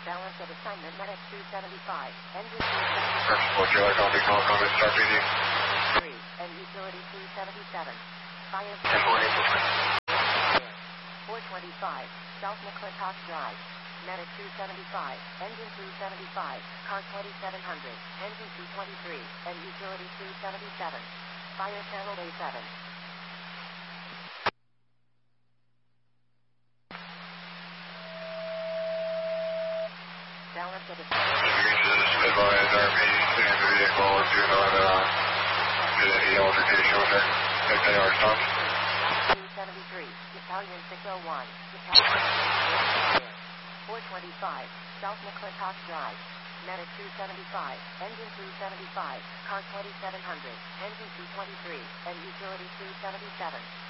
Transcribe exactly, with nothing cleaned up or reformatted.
Balance of assignment Medic two seventy-five. Engine Principal Killer, copy, call, comment, start P D. three and utility two seventy-seven. Fire four twenty-five. South McClintock Drive. Medic two seventy-five. Engine two seventy-five. Car twenty-seven hundred. Engine two twenty-three. And utility two seventy-seven. Fire channel A seven. Balance of assignment. Advise R P, stand the vehicle, do not uh, get any altercation with it. If they are stopped. two seventy-three. Battalion six oh one. Battalion four twenty-five. South McClintock Drive. Medic two seventy-five. Engine two seventy-five. Car twenty-seven hundred. Engine two twenty-three. And utility two seventy-seven.